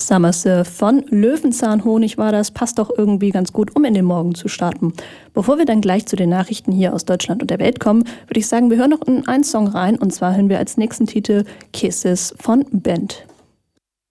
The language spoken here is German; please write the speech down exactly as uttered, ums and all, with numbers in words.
Summer Surf von Löwenzahnhonig war das, passt doch irgendwie ganz gut, um in den Morgen zu starten. Bevor wir dann gleich zu den Nachrichten hier aus Deutschland und der Welt kommen, würde ich sagen, wir hören noch in einen Song rein, und zwar hören wir als nächsten Titel Kisses von Bent.